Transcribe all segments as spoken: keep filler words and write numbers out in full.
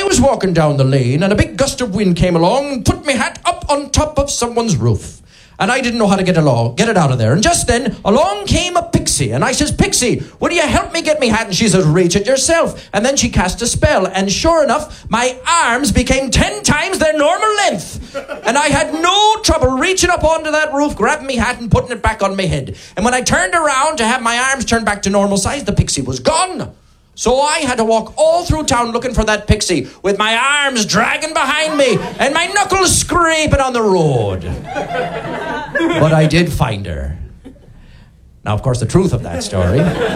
I was walking down the lane and a big gust of wind came along and put my hat up on top of someone's roof. And I didn't know how to get along, get it out of there. And just then, along came a pixie. And I says, Pixie, will you help me get me hat? And she says, reach it yourself. And then she cast a spell. And sure enough, my arms became ten times their normal length. And I had no trouble reaching up onto that roof, grabbing me hat and putting it back on my head. And when I turned around to have my arms turned back to normal size, the pixie was gone. So I had to walk all through town looking for that pixie with my arms dragging behind me and my knuckles scraping on the road. But I did find her. Now, of course, the truth of that story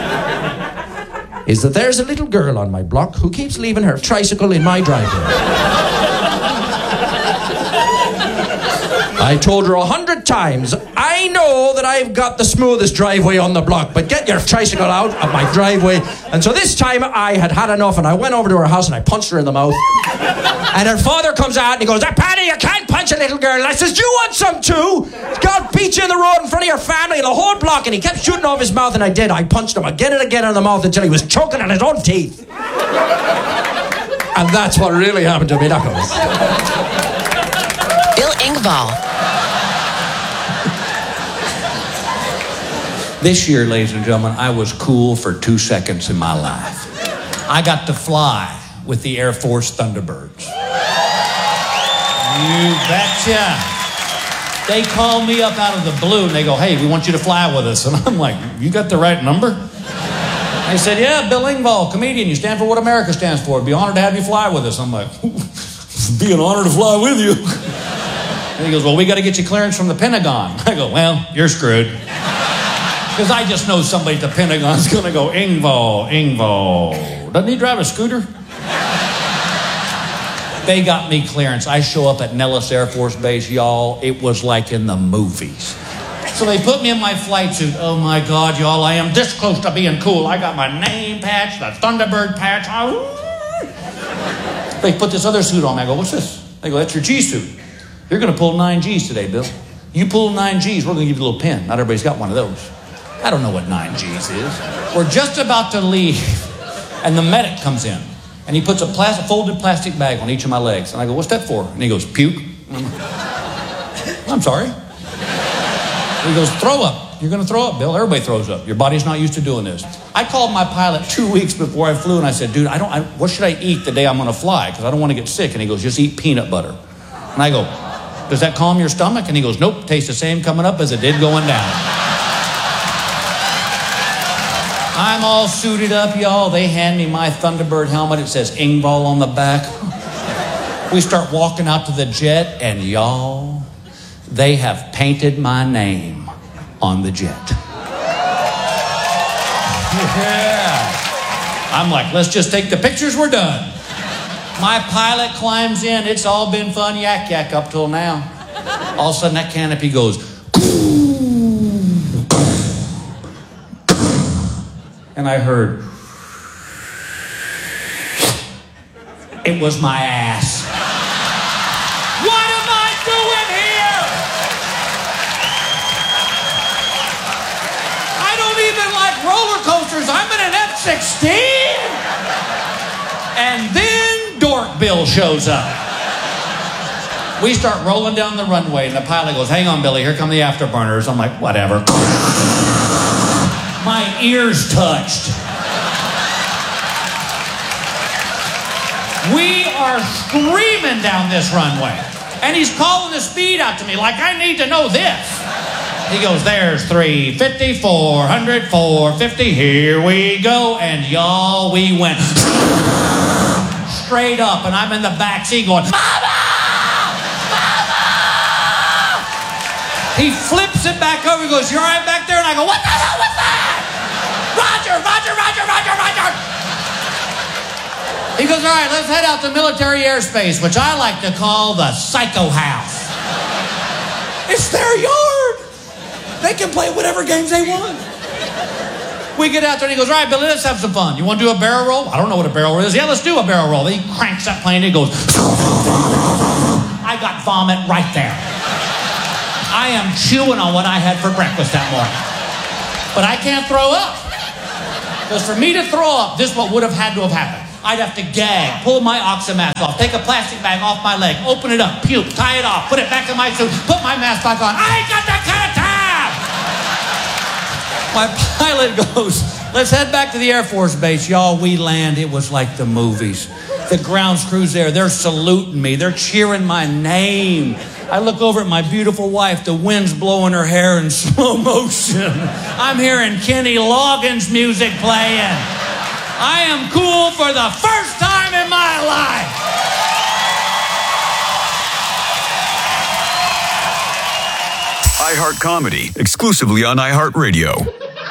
is that there's a little girl on my block who keeps leaving her tricycle in my driveway. I told her a hundred times, I know that I've got the smoothest driveway on the block, but get your tricycle out of my driveway. And so this time I had had enough, and I went over to her house and I punched her in the mouth. And her father comes out and he goes, "Ah, Paddy, you can't punch a little girl." And I says, "Do you want some too? God beat you in the road in front of your family and the whole block." And he kept shooting off his mouth, and I did. I punched him again and again in the mouth until he was choking on his own teeth. And that's what really happened to me, knuckles. Bill Engvall. This year, ladies and gentlemen, I was cool for two seconds in my life. I got to fly with the Air Force Thunderbirds. You betcha. They called me up out of the blue and they go, "Hey, we want you to fly with us." And I'm like, "You got the right number?" They said, "Yeah, Bill Engvall, comedian. You stand for what America stands for. It'd be an honor to have you fly with us." I'm like, "It'd be an honor to fly with you." And he goes, "Well, we got to get you clearance from the Pentagon." I go, "Well, you're screwed." Because I just know somebody at the Pentagon's going to go, "Engvall, Engvall. Doesn't he drive a scooter?" They got me clearance. I show up at Nellis Air Force Base, y'all. It was like in the movies. So they put me in my flight suit. Oh, my God, y'all, I am this close to being cool. I got my name patch, the Thunderbird patch. They put this other suit on me. I go, "What's this?" They go, "That's your G suit. You're going to pull nine G's today, Bill. You pull nine G's, we're going to give you a little pin. Not everybody's got one of those." I don't know what nine G's is. We're just about to leave, and the medic comes in, and he puts a plastic, folded plastic bag on each of my legs. And I go, "What's that for?" And he goes, "Puke." I'm, I'm sorry. He goes, "Throw up. You're going to throw up, Bill. Everybody throws up. Your body's not used to doing this." I called my pilot two weeks before I flew, and I said, "Dude, I don't. I, what should I eat the day I'm going to fly? Because I don't want to get sick." And he goes, "Just eat peanut butter." And I go, "Does that calm your stomach?" And he goes, "Nope. Tastes the same coming up as it did going down." I'm all suited up, y'all. They hand me my Thunderbird helmet. It says Engvall on the back. We start walking out to the jet, and y'all, they have painted my name on the jet. Yeah. I'm like, "Let's just take the pictures. We're done." My pilot climbs in. It's all been fun yak yak up till now. All of a sudden, that canopy goes. And I heard, it was my ass. What am I doing here? I don't even like roller coasters. I'm in an F sixteen. And then Dork Bill shows up. We start rolling down the runway, and the pilot goes, "Hang on, Billy, here come the afterburners." I'm like, "Whatever." My ears touched. We are screaming down this runway. And he's calling the speed out to me like I need to know this. He goes, "There's three fifty, four hundred, four fifty. Here we go." And y'all, we went straight up. And I'm in the back seat going, "Mama! Mama!" He flips it back over. He goes, "You're right back there?" And I go, "What the hell was that?" Roger, Roger, Roger, Roger, Roger. He goes, "All right, let's head out to military airspace," which I like to call the Psycho House. It's their yard. They can play whatever games they want. We get out there and he goes, "All right, Billy, let's have some fun. You want to do a barrel roll?" I don't know what a barrel roll is. "Yeah, let's do a barrel roll." Then he cranks that plane and he goes. I got vomit right there. I am chewing on what I had for breakfast that morning. But I can't throw up. Because for me to throw up, this is what would have had to have happened. I'd have to gag, pull my oxygen mask off, take a plastic bag off my leg, open it up, puke, tie it off, put it back in my suit, put my mask back on. I ain't got that kind of time! My pilot goes, let's head back to the Air Force Base. Y'all, we land. It was like the movies. The ground crews there, they're saluting me. They're cheering my name. I look over at my beautiful wife. The wind's blowing her hair in slow motion. I'm hearing Kenny Loggins music playing. I am cool for the first time in my life. iHeart Comedy, exclusively on iHeartRadio.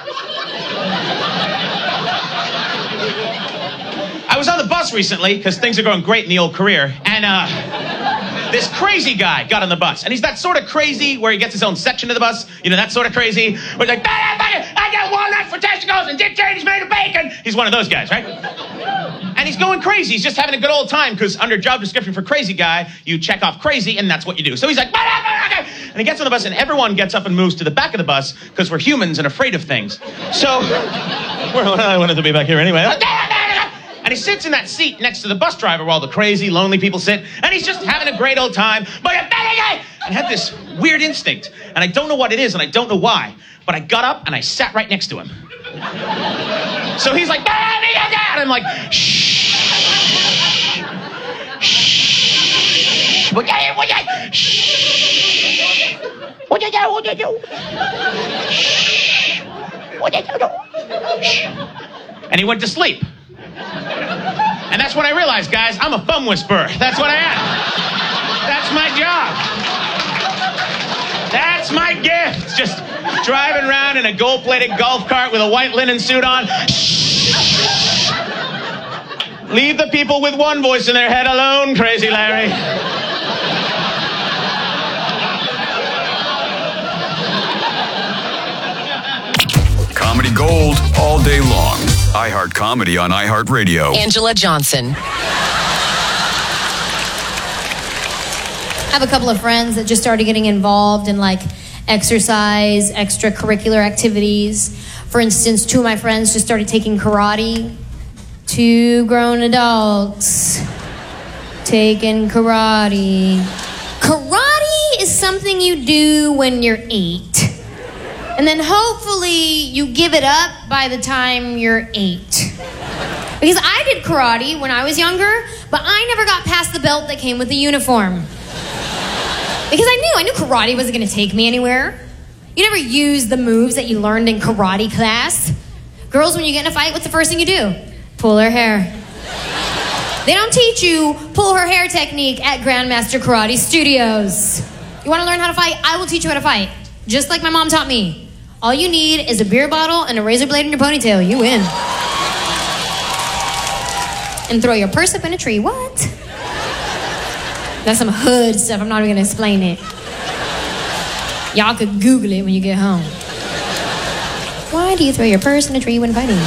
I was on the bus recently, because things are going great in the old career, and uh, this crazy guy got on the bus. And he's that sort of crazy where he gets his own section of the bus. You know, that sort of crazy where he's like, I got walnuts for testicles and Dick Cheney's made of bacon. He's one of those guys, right? And he's going crazy. He's just having a good old time, because under job description for crazy guy, you check off crazy, and that's what you do. So he's like, and he gets on the bus, and everyone gets up and moves to the back of the bus, because we're humans and afraid of things. So, well, I wanted to be back here anyway. And he sits in that seat next to the bus driver where all the crazy, lonely people sit, and he's just having a great old time. And I had this weird instinct, and I don't know what it is, and I don't know why, but I got up and I sat right next to him. So he's like, and I'm like, shh, shh, what you do? What you do? What you do? What you do? And he went to sleep. And that's when I realized, guys, I'm a bum whisperer. That's what I am. That's my job. That's my gift. Just driving around in a gold-plated golf cart with a white linen suit on. Leave the people with one voice in their head alone, Crazy Larry. Comedy Gold all day long. iHeart Comedy on iHeartRadio. Angela Johnson. I have a couple of friends that just started getting involved in like exercise, extracurricular activities. For instance, two of my friends just started taking karate. Two grown adults taking karate. Karate is something you do when you're eight. And then hopefully you give it up by the time you're eight. Because I did karate when I was younger, but I never got past the belt that came with the uniform. Because I knew, I knew karate wasn't going to take me anywhere. You never use the moves that you learned in karate class. Girls, when you get in a fight, what's the first thing you do? Pull her hair. They don't teach you pull her hair technique at Grandmaster Karate Studios. You want to learn how to fight? I will teach you how to fight. Just like my mom taught me. All you need is a beer bottle and a razor blade in your ponytail. You win. And throw your purse up in a tree. What? That's some hood stuff. I'm not even going to explain it. Y'all could Google it when you get home. Why do you throw your purse in a tree when fighting?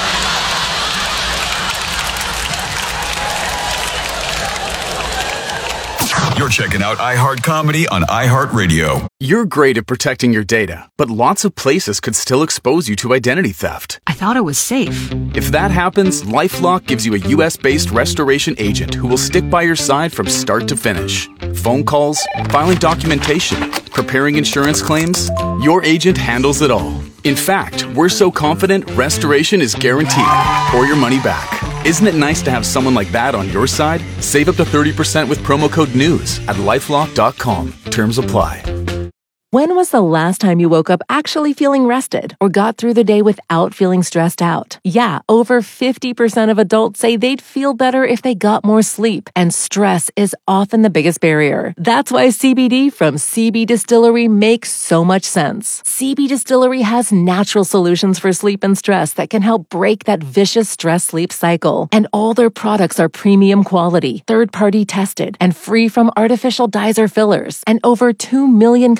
You're checking out iHeart Comedy on iHeartRadio. You're great at protecting your data, but lots of places could still expose you to identity theft. I thought it was safe. If that happens, LifeLock gives you a U S-based restoration agent who will stick by your side from start to finish. Phone calls, filing documentation, preparing insurance claims, your agent handles it all. In fact, we're so confident restoration is guaranteed or your money back. Isn't it nice to have someone like that on your side? Save up to thirty percent with promo code NEWS at lifelock dot com. Terms apply. When was the last time you woke up actually feeling rested or got through the day without feeling stressed out? Yeah, over fifty percent of adults say they'd feel better if they got more sleep, and stress is often the biggest barrier. That's why C B D from C B Distillery makes so much sense. C B Distillery has natural solutions for sleep and stress that can help break that vicious stress-sleep cycle. And all their products are premium quality, third-party tested, and free from artificial dyes or fillers. And over two million customers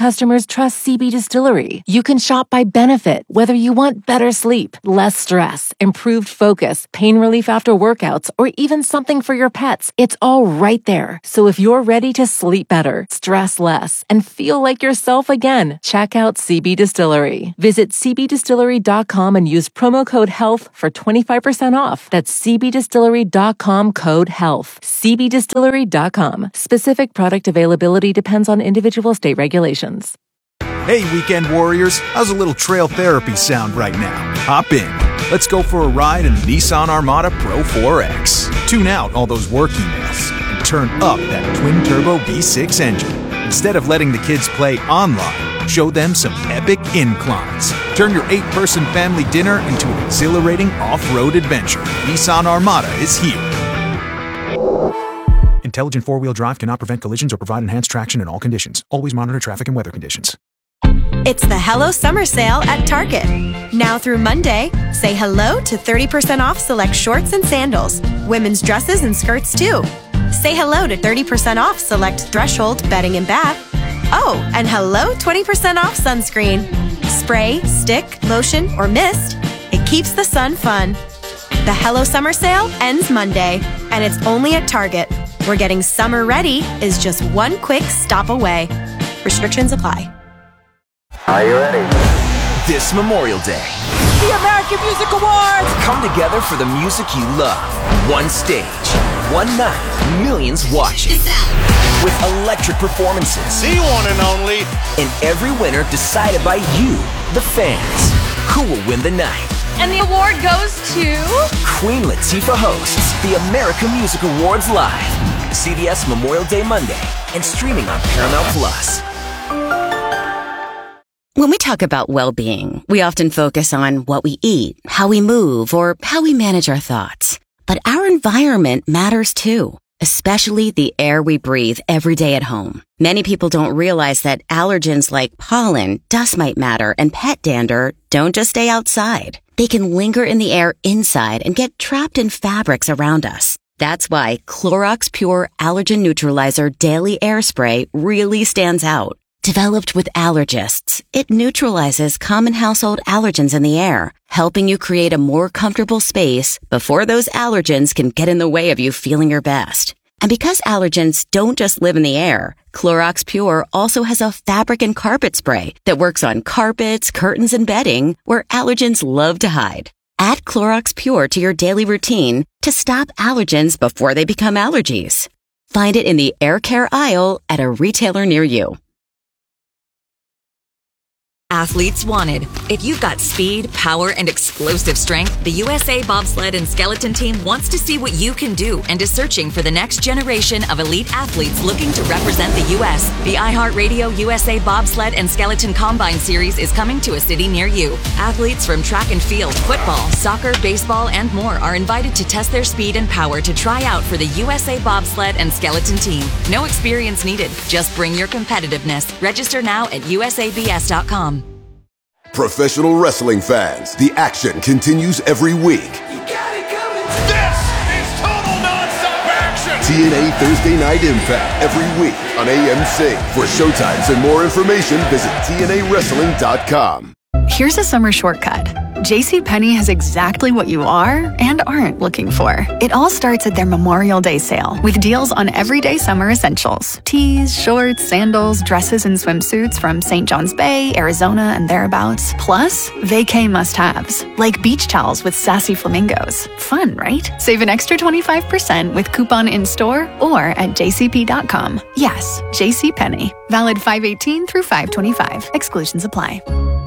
customers trust C B Distillery. You can shop by benefit, whether you want better sleep, less stress, improved focus, pain relief after workouts, or even something for your pets. It's all right there. So if you're ready to sleep better, stress less, and feel like yourself again, check out C B Distillery. Visit c b distillery dot com and use promo code HEALTH for twenty-five percent off. That's c b distillery dot com code HEALTH. c b distillery dot com. Specific product availability depends on individual state regulations. Hey, weekend warriors, how's a little trail therapy sound right now? Hop in. Let's go for a ride in the Nissan Armada Pro four X. Tune out all those work emails and turn up that twin-turbo V six engine. Instead of letting the kids play online, show them some epic inclines. Turn your eight-person family dinner into an exhilarating off-road adventure. Nissan Armada is here. Intelligent four-wheel drive cannot prevent collisions or provide enhanced traction in all conditions. Always monitor traffic and weather conditions. It's the Hello Summer Sale at Target. Now through Monday, say hello to thirty percent off select shorts and sandals, women's dresses and skirts too. Say hello to thirty percent off select Threshold bedding and bath. Oh, and hello twenty percent off sunscreen. Spray, stick, lotion, or mist. It keeps the sun fun. The Hello Summer Sale ends Monday, and it's only at Target, where getting summer ready is just one quick stop away. Restrictions apply. Are you ready? This Memorial Day, the American Music Awards come together for the music you love. One stage, one night, millions watching. With electric performances. The one and only. And every winner decided by you, the fans. Who will win the night? And the award goes to... Queen Latifah hosts the American Music Awards live. C B S Memorial Day Monday and streaming on Paramount Plus. When we talk about well-being, we often focus on what we eat, how we move, or how we manage our thoughts. But our environment matters too, especially the air we breathe every day at home. Many people don't realize that allergens like pollen, dust mite matter, and pet dander don't just stay outside. They can linger in the air inside and get trapped in fabrics around us. That's why Clorox Pure Allergen Neutralizer Daily Air Spray really stands out. Developed with allergists, it neutralizes common household allergens in the air, helping you create a more comfortable space before those allergens can get in the way of you feeling your best. And because allergens don't just live in the air, Clorox Pure also has a fabric and carpet spray that works on carpets, curtains, and bedding where allergens love to hide. Add Clorox Pure to your daily routine to stop allergens before they become allergies. Find it in the air care aisle at a retailer near you. Athletes wanted. If you've got speed, power, and explosive strength, the U S A Bobsled and Skeleton Team wants to see what you can do and is searching for the next generation of elite athletes looking to represent the U S The iHeartRadio U S A Bobsled and Skeleton Combine Series is coming to a city near you. Athletes from track and field, football, soccer, baseball, and more are invited to test their speed and power to try out for the U S A Bobsled and Skeleton Team. No experience needed. Just bring your competitiveness. Register now at U S A B S dot com. Professional wrestling fans, the action continues every week. You got it coming. This is total nonstop action. T N A Thursday Night Impact every week on A M C. For showtimes and more information, visit T N A wrestling dot com. Here's a summer shortcut. JCPenney has exactly what you are and aren't looking for. It all starts at their Memorial Day sale with deals on everyday summer essentials. Tees, shorts, sandals, dresses, and swimsuits from Saint John's Bay, Arizona, and thereabouts. Plus, vacay must-haves, like beach towels with sassy flamingos. Fun, right? Save an extra twenty-five percent with coupon in-store or at j c p dot com. Yes, JCPenney. Valid five eighteen through five twenty-five. Exclusions apply.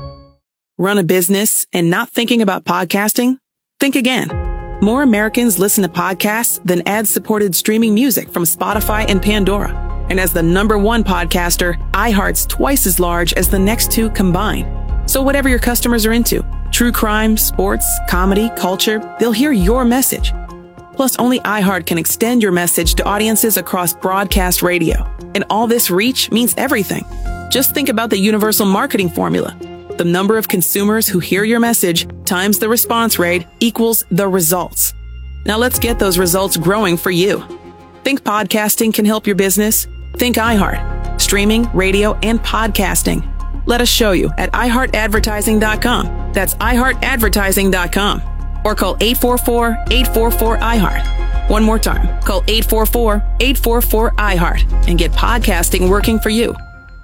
Run a business and not thinking about podcasting? Think again. More Americans listen to podcasts than ad-supported streaming music from Spotify and Pandora. And as the number one podcaster, iHeart's twice as large as the next two combined. So whatever your customers are into, true crime, sports, comedy, culture, they'll hear your message. Plus, only iHeart can extend your message to audiences across broadcast radio. And all this reach means everything. Just think about the universal marketing formula. The number of consumers who hear your message times the response rate equals the results. Now let's get those results growing for you. Think podcasting can help your business? Think iHeart. Streaming, radio, and podcasting. Let us show you at i heart advertising dot com. That's i heart advertising dot com. Or call eight four four, eight four four, I heart. One more time. Call eight four four, eight four four, I heart and get podcasting working for you.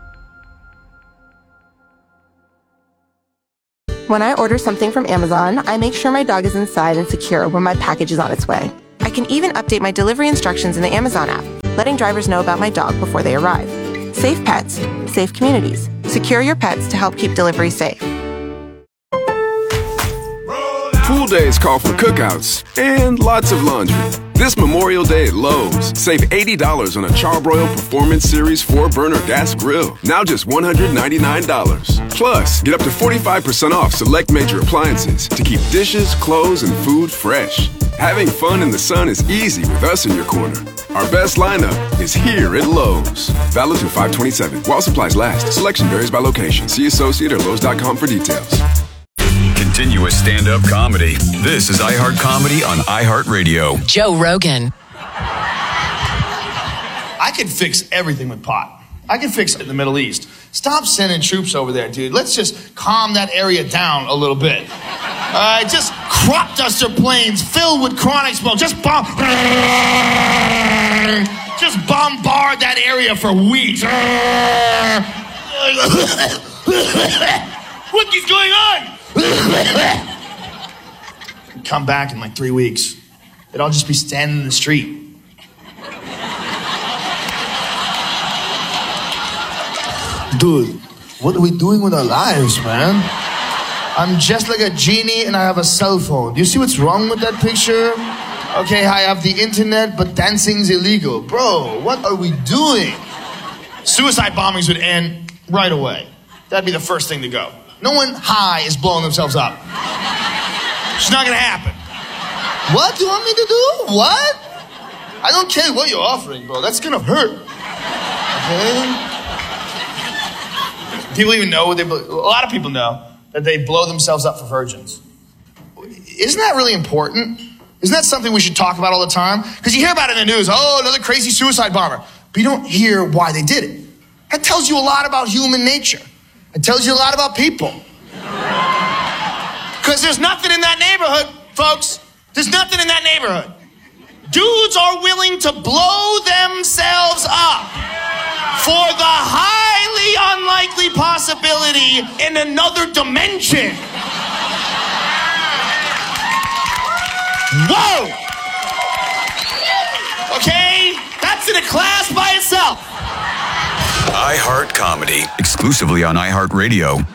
When I order something from Amazon, I make sure my dog is inside and secure when my package is on its way. I can even update my delivery instructions in the Amazon app, letting drivers know about my dog before they arrive. Safe pets, safe communities. Secure your pets to help keep delivery safe. Pool days call for cookouts and lots of laundry. This Memorial Day at Lowe's, save eighty dollars on a Charbroil Performance Series four burner gas grill, now just one hundred ninety-nine dollars. Plus, get up to forty-five percent off select major appliances to keep dishes, clothes, and food fresh. Having fun in the sun is easy with us in your corner. Our best lineup is here at Lowe's. Valid through five twenty-seven. While supplies last. Selection varies by location. See associate or Lowe's dot com for details. Continuous stand-up comedy. This is iHeart Comedy on iHeartRadio. Joe Rogan. I could fix everything with pot. I could fix it in the Middle East. Stop sending troops over there, dude. Let's just calm that area down a little bit. All right, just crop duster planes filled with chronic smoke. Just bomb. Just bombard that area for weeks. What is going on? Come back in like three weeks. They'd all just be standing in the street. Dude, what are we doing with our lives, man? I'm just like a genie and I have a cell phone. Do you see what's wrong with that picture? Okay, I have the internet, but dancing's illegal. Bro, what are we doing? Suicide bombings would end right away. That'd be the first thing to go. No one high is blowing themselves up. It's not gonna happen. What do you want me to do? What? I don't care what you're offering, bro. That's gonna hurt. Okay? People even know, they, a lot of people know that they blow themselves up for virgins. Isn't that really important? Isn't that something we should talk about all the time? Because you hear about it in the news, oh, another crazy suicide bomber. But you don't hear why they did it. That tells you a lot about human nature. It tells you a lot about people. Because there's nothing in that neighborhood, folks. There's nothing in that neighborhood. Dudes are willing to blow themselves up for the highly unlikely possibility in another dimension. Whoa! Okay? That's in a class by itself. iHeart Comedy, exclusively on iHeartRadio.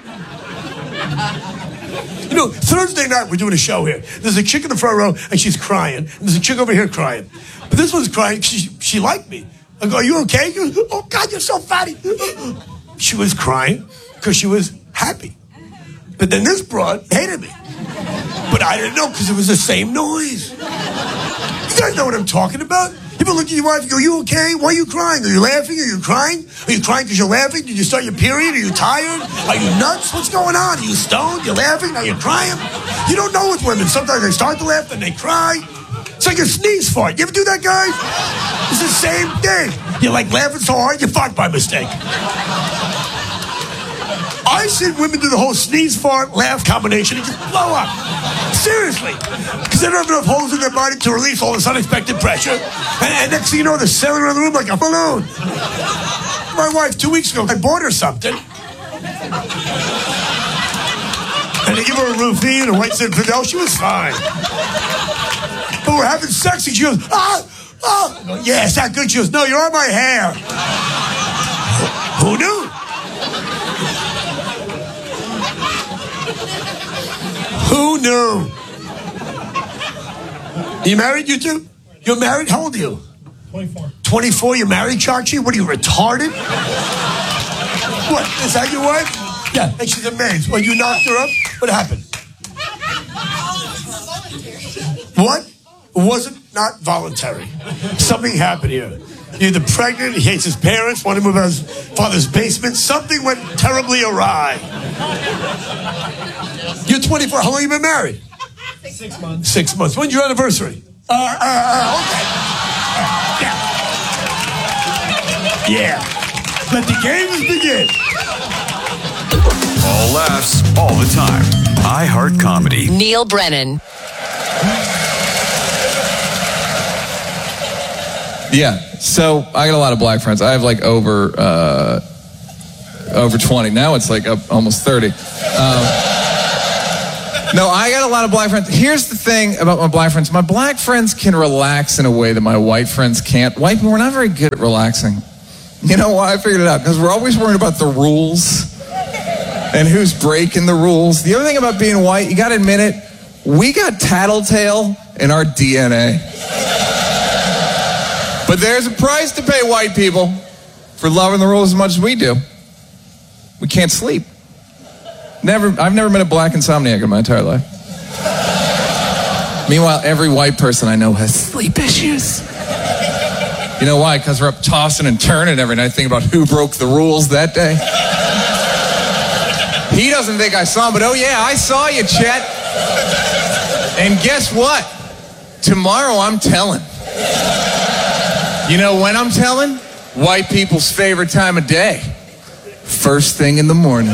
You know, Thursday night we're doing a show here. There's a chick in the front row and she's crying. And there's a chick over here crying. But this one's crying. She, she liked me. I go, are you okay? She goes, oh, God, you're so fatty. She was crying because she was happy. But then this broad hated me. But I didn't know because it was the same noise. You guys know what I'm talking about? People look at your wife and go, are you okay? Why are you crying? Are you laughing? Are you crying? Are you crying because you're laughing? Did you start your period? Are you tired? Are you nuts? What's going on? Are you stoned? You're laughing? Are you crying? You don't know with women. Sometimes they start to laugh, then they cry. It's like a sneeze fart. You ever do that, guys? It's the same thing. You're like laughing so hard, you fart by mistake. I see women do the whole sneeze, fart, laugh combination and just blow up. Seriously. Because they don't have enough holes in their body to release all this unexpected pressure. And, and next thing you know, they're sailing around the room like a balloon. My wife, two weeks ago, I bought her something. And I give her a roofie and a white Zinfandel. She was fine. But we're having sex and she goes, ah, ah. I go, yeah, it's not good. She goes, no, you're on my hair. Who knew? Who knew? You married, you two? You're married? How old are you? twenty-four. twenty-four, you're married, Chachi? What are you, retarded? What, is that your wife? Yeah, and she's amazed. Well, you knocked her up? What happened? What? It wasn't not voluntary. Something happened here. You're either pregnant, he hates his parents, wanted to move out of his father's basement. Something went terribly awry. You're twenty-four. How long have you been married? Six months. Six months. When's your anniversary? Uh, uh, uh, okay. Uh, yeah. Yeah. Let the games begin. All laughs, all the time. iHeart Comedy. Neil Brennan. Yeah, so I got a lot of black friends. I have like over uh, over twenty. Now it's like up almost thirty. Um, no, I got a lot of black friends. Here's the thing about my black friends. My black friends can relax in a way that my white friends can't. White people, we're not very good at relaxing. You know why? I figured it out. Because we're always worried about the rules and who's breaking the rules. The other thing about being white, you got to admit it, we got tattletale in our D N A. But there's a price to pay, white people, for loving the rules as much as we do. We can't sleep. Never. I've never met a black insomniac in my entire life. Meanwhile, every white person I know has sleep issues. You know why? Because we're up tossing and turning every night thinking about who broke the rules that day. He doesn't think I saw him, but oh yeah, I saw you, Chet. And guess what? Tomorrow I'm telling. You know when I'm telling? White people's favorite time of day. First thing in the morning.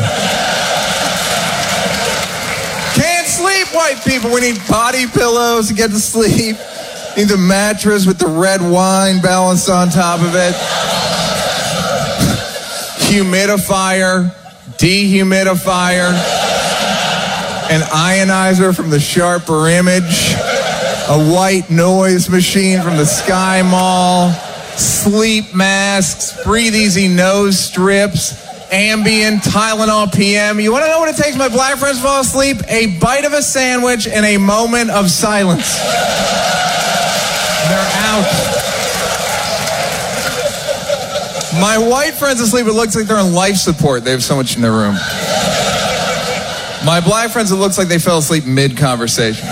Can't sleep, white people. We need body pillows to get to sleep. Need the mattress with the red wine balanced on top of it. Humidifier, dehumidifier, an ionizer from the Sharper Image, a white noise machine from the Sky Mall, sleep masks, breathe easy nose strips, Ambien, Tylenol P M. You want to know what it takes my black friends to fall asleep? A bite of a sandwich and a moment of silence. They're out. My white friends asleep, it looks like they're on life support. They have so much in their room. My black friends, it looks like they fell asleep mid-conversation.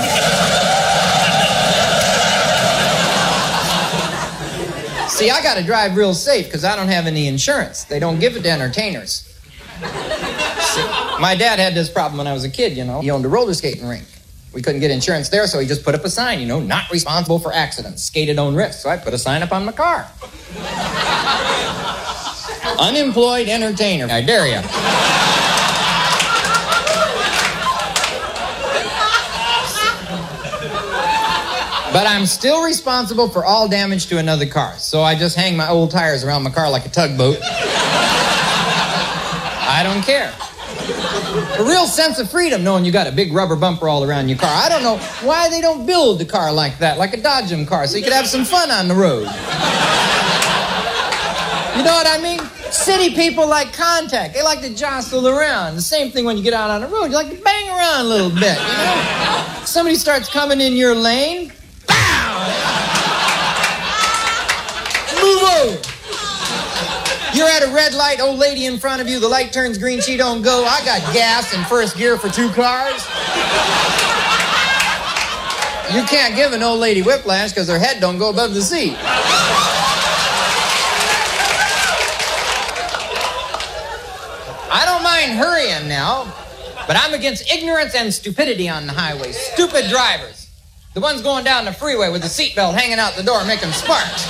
See, I got to drive real safe because I don't have any insurance. They don't give it to entertainers. See, my dad had this problem when I was a kid, you know. He owned a roller skating rink. We couldn't get insurance there, so he just put up a sign, you know, not responsible for accidents, skate at own risk. So I put a sign up on my car. Unemployed entertainer. I dare you. But I'm still responsible for all damage to another car. So I just hang my old tires around my car like a tugboat. I don't care. A real sense of freedom knowing you got a big rubber bumper all around your car. I don't know why they don't build the car like that, like a Dodgem car, so you could have some fun on the road. You know what I mean? City people like contact. They like to jostle around. The same thing when you get out on the road. You like to bang around a little bit, you know? Somebody starts coming in your lane. Move over. You're at a red light, old lady in front of you, the light turns green, she don't go. I got gas in first gear for two cars. You can't give an old lady whiplash because her head don't go above the seat. I don't mind hurrying now, but I'm against ignorance and stupidity on the highway. Stupid drivers. The ones going down the freeway with the seatbelt hanging out the door making sparks.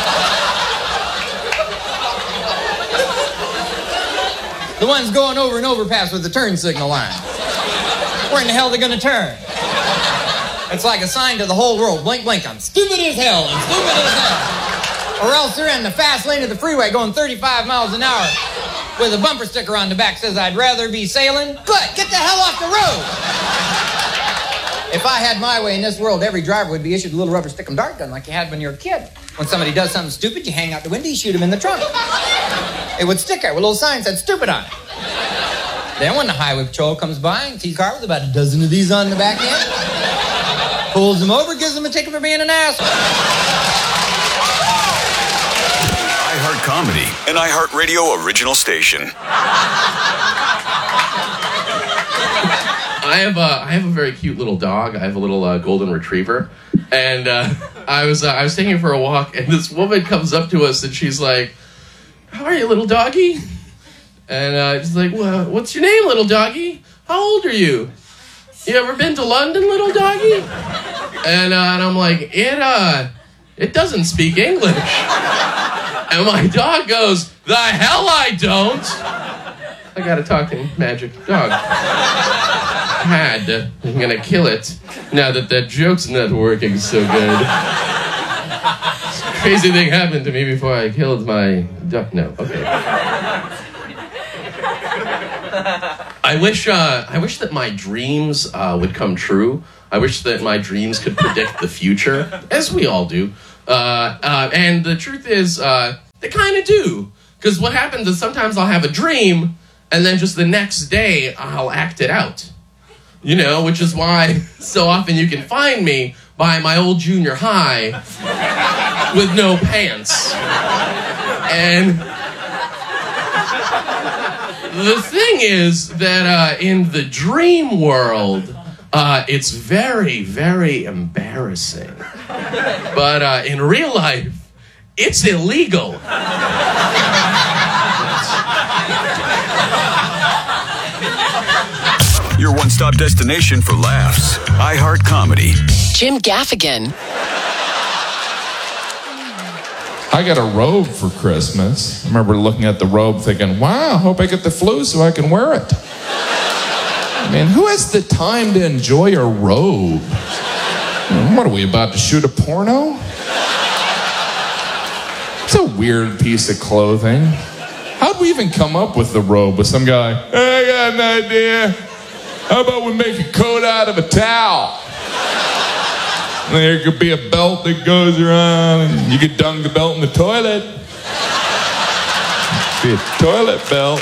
The ones going over an overpass with the turn signal line. Where in the hell are they going to turn? It's like a sign to the whole world. Blink, blink, I'm stupid as hell. I'm stupid as hell. Or else they're in the fast lane of the freeway going thirty-five miles an hour with a bumper sticker on the back says, I'd rather be sailing. Good, get the hell off the road. If I had my way in this world, every driver would be issued a little rubber stick-em dart gun like you had when you were a kid. When somebody does something stupid, you hang out the window, you shoot them in the trunk. It would stick there with a little sign that said stupid on it. Then when the highway patrol comes by and sees a car with about a dozen of these on the back end, pulls them over, gives them a ticket for being an asshole. iHeart Comedy, an iHeartRadio original station. I have a, I have a very cute little dog. I have a little uh, golden retriever, and uh, I was uh, I was taking her for a walk, and this woman comes up to us, and she's like, "How are you, little doggy?" And uh, she's like, well, "What's your name, little doggy? How old are you? You ever been to London, little doggy?" And, uh, and I'm like, "It uh, it doesn't speak English." And my dog goes, "The hell I don't." I got a talking magic dog. Had. I'm gonna kill it now that that joke's not working so good. Crazy thing happened to me before I killed my duck. No, okay. I wish, uh, I wish that my dreams uh, would come true. I wish that my dreams could predict the future, as we all do. Uh, uh, and the truth is, uh, they kind of do. Because what happens is sometimes I'll have a dream, and then just the next day I'll act it out. You know, which is why so often you can find me by my old junior high with no pants. And the thing is that uh, in the dream world, uh, it's very, very embarrassing. But uh, in real life, it's illegal. Your one-stop destination for laughs. iHeart Comedy. Jim Gaffigan. I got a robe for Christmas. I remember looking at the robe thinking, wow, I hope I get the flu so I can wear it. I mean, who has the time to enjoy a robe? What are we, about to shoot a porno? It's a weird piece of clothing. How'd we even come up with the robe with some guy, hey, I got an idea. How about we make a coat out of a towel? And there could be a belt that goes around, and you could dunk the belt in the toilet. Be a toilet belt.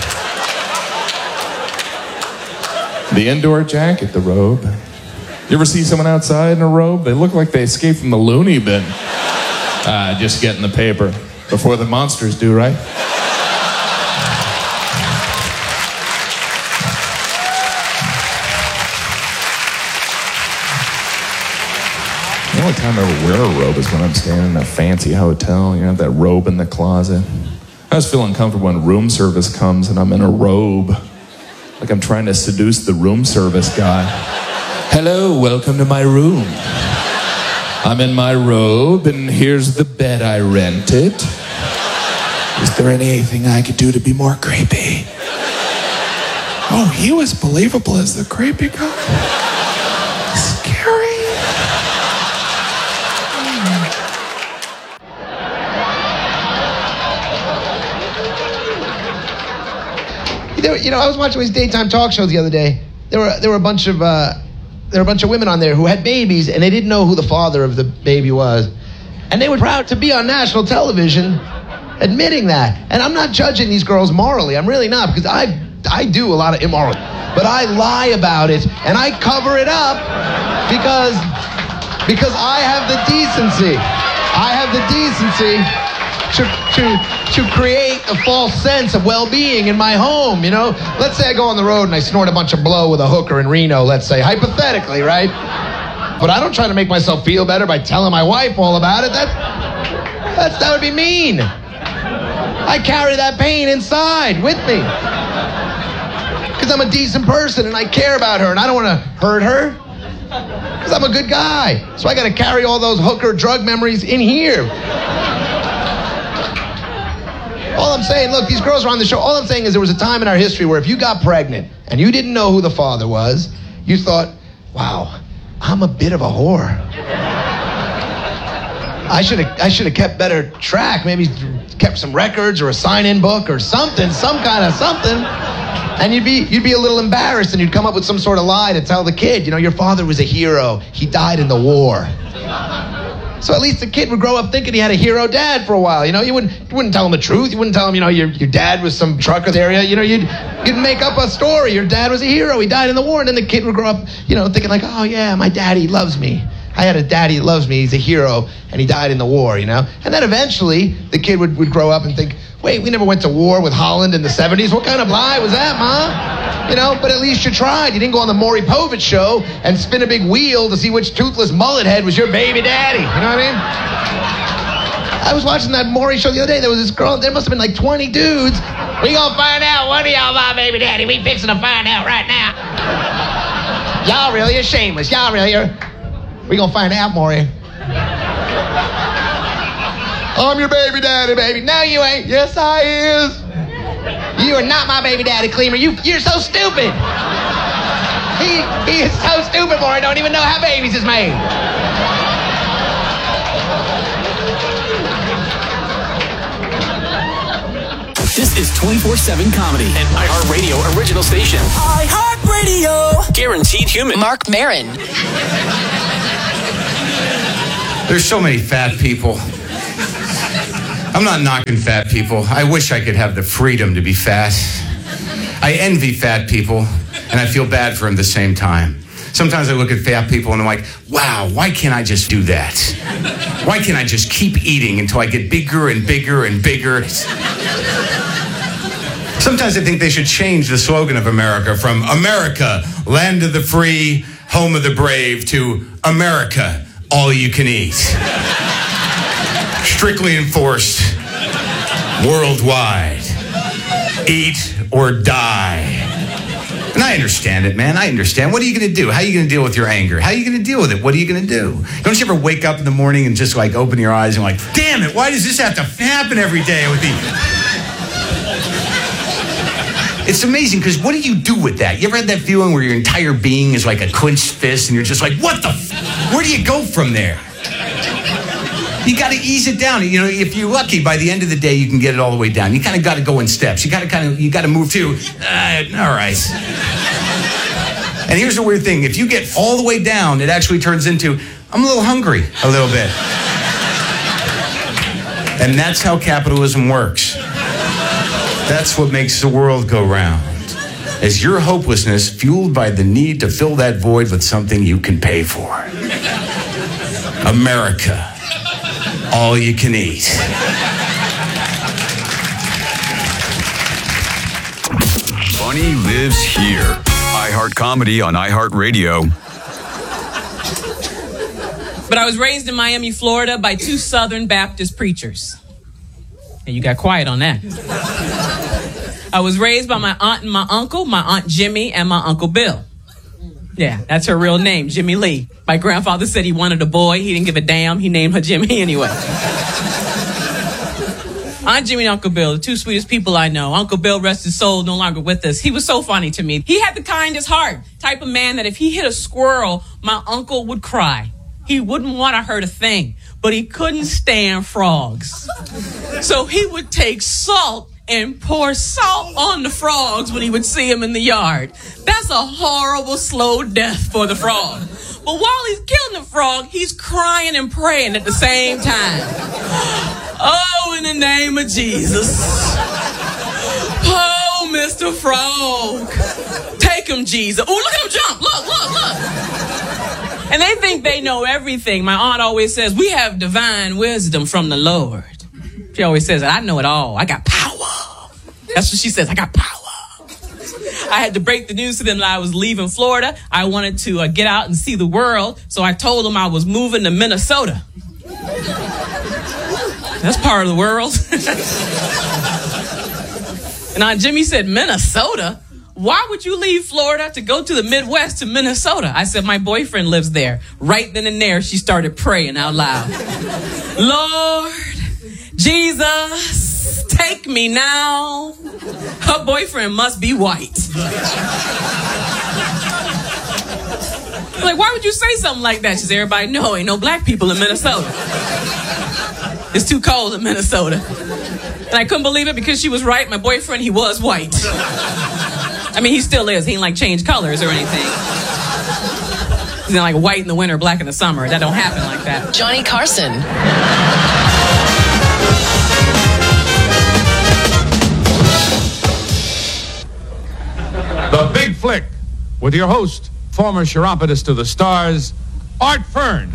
The indoor jacket, the robe. You ever see someone outside in a robe? They look like they escaped from the loony bin. Ah, just getting the paper before the monsters do, right? The only time I ever wear a robe is when I'm staying in a fancy hotel. You know, that robe in the closet. I always feel uncomfortable when room service comes and I'm in a robe. Like I'm trying to seduce the room service guy. Hello, welcome to my room. I'm in my robe and here's the bed I rented. Is there anything I could do to be more creepy? Oh, he was believable as the creepy guy. Scary. You know, I was watching these daytime talk shows the other day. There were there were a bunch of uh, there were a bunch of women on there who had babies, and they didn't know who the father of the baby was, and they were proud to be on national television, admitting that. And I'm not judging these girls morally. I'm really not, because I I do a lot of immoral, but I lie about it and I cover it up because because I have the decency. I have the decency to to. to create a false sense of well-being in my home, you know? Let's say I go on the road and I snort a bunch of blow with a hooker in Reno, let's say, hypothetically, right? But I don't try to make myself feel better by telling my wife all about it. That, that's, that would be mean. I carry that pain inside with me. Because I'm a decent person and I care about her and I don't want to hurt her. Because I'm a good guy. So I got to carry all those hooker drug memories in here. All I'm saying, look, these girls are on the show. All I'm saying is there was a time in our history where if you got pregnant and you didn't know who the father was, you thought, wow, I'm a bit of a whore. I should have I should have kept better track, maybe kept some records or a sign-in book or something, some kind of something. And you'd be you'd be a little embarrassed and you'd come up with some sort of lie to tell the kid, you know, your father was a hero. He died in the war. So at least the kid would grow up thinking he had a hero dad for a while. You know, you wouldn't you wouldn't tell him the truth. You wouldn't tell him, you know, your your dad was some trucker area. You know, you'd you'd make up a story. Your dad was a hero. He died in the war. And then the kid would grow up, you know, thinking like, oh yeah, my daddy loves me. I had a daddy that loves me. He's a hero, and he died in the war. You know, and then eventually the kid would would grow up and think, wait, we never went to war with Holland in the seventies. What kind of lie was that, Ma? You know, but at least you tried. You didn't go on the Maury Povich show and spin a big wheel to see which toothless mullet head was your baby daddy. You know what I mean? I was watching that Maury show the other day. There was this girl, there must have been like twenty dudes. We gonna find out one of y'all my baby daddy. We fixing to find out right now. Y'all really are shameless. Y'all really are. We gonna find out, Maury. I'm your baby daddy, baby. No, you ain't. Yes, I is. You are not my baby daddy, Cleamer. You, you're so stupid. He, he is so stupid, boy. I don't even know how babies is made. This is twenty-four seven Comedy, an iHeartRadio original station. iHeartRadio. Guaranteed human. Mark Maron. There's so many fat people. I'm not knocking fat people. I wish I could have the freedom to be fat. I envy fat people, and I feel bad for them at the same time. Sometimes I look at fat people and I'm like, wow, why can't I just do that? Why can't I just keep eating until I get bigger and bigger and bigger? Sometimes I think they should change the slogan of America from America, land of the free, home of the brave, to America, all you can eat. Strictly enforced worldwide. Eat or die. And I understand it, man. I understand. What are you going to do? How are you going to deal with your anger? How are you going to deal with it? What are you going to do? Don't you ever wake up in the morning and just like open your eyes and like, damn it, why does this have to happen every day with me? It's amazing because what do you do with that? You ever had that feeling where your entire being is like a clenched fist and you're just like, what the f-? Where do you go from there? You got to ease it down. You know, if you're lucky, by the end of the day, you can get it all the way down. You kind of got to go in steps. You got to kind of, you got to move to, uh, all right. And here's the weird thing. If you get all the way down, it actually turns into, I'm a little hungry, a little bit. And that's how capitalism works. That's what makes the world go round. Is your hopelessness fueled by the need to fill that void with something you can pay for. America. All you can eat. Funny lives here. iHeart Comedy on iHeartRadio. But I was raised in Miami, Florida by two Southern Baptist preachers. And you got quiet on that. I was raised by my aunt and my uncle, my Aunt Jimmy and my Uncle Bill. Yeah, that's her real name, Jimmy Lee. My grandfather said he wanted a boy. He didn't give a damn. He named her Jimmy anyway. Aunt Jimmy and Uncle Bill, the two sweetest people I know. Uncle Bill, rest his soul, no longer with us. He was so funny to me. He had the kindest heart, type of man that if he hit a squirrel, my uncle would cry. He wouldn't want to hurt a thing, but he couldn't stand frogs. So he would take salt and pour salt on the frogs when he would see them in the yard. That's a horrible, slow death for the frog. But while he's killing the frog, he's crying and praying at the same time. Oh, in the name of Jesus. Oh, Mister Frog. Take him, Jesus. Oh, look at him jump. Look, look, look. And they think they know everything. My aunt always says, we have divine wisdom from the Lord. She always says, I know it all. I got power. That's what she says. I got power. I had to break the news to them that I was leaving Florida. I wanted to uh, get out and see the world. So I told them I was moving to Minnesota. That's part of the world. And Aunt Jimmy said, Minnesota? Why would you leave Florida to go to the Midwest to Minnesota? I said, my boyfriend lives there. Right then and there, she started praying out loud. Lord Jesus, take me now. Her boyfriend must be white. Like, why would you say something like that? She said, everybody know ain't no black people in Minnesota. It's too cold in Minnesota. And I couldn't believe it because she was right. My boyfriend, he was white. I mean, he still is. He ain't like change colors or anything. He's not like white in the winter, black in the summer. That don't happen like that. Johnny Carson. The Big Flick with your host, former chiropodist to the stars, Art Fern.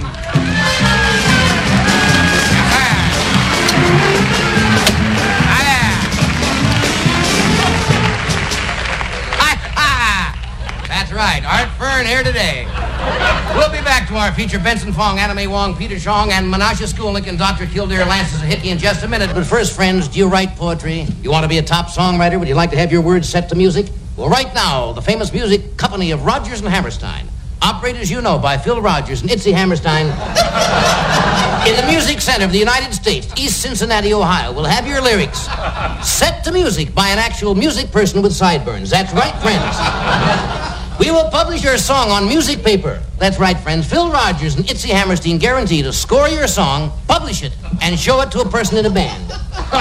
That's right, Art Fern here today. We'll be back to our feature Benson Fong, Anime Wong, Peter Shong, and Menashe Skulnick and Doctor Kildare Lances a Hickey in just a minute. But first, friends, do you write poetry? You want to be a top songwriter? Would you like to have your words set to music? Well, right now, the famous music company of Rodgers and Hammerstein, operated as you know by Phil Rodgers and Itzy Hammerstein, in the Music Center of the United States, East Cincinnati, Ohio, will have your lyrics set to music by an actual music person with sideburns. That's right, friends. We will publish your song on music paper. That's right, friends. Phil Rogers and Itzy Hammerstein guarantee to score your song, publish it, and show it to a person in a band.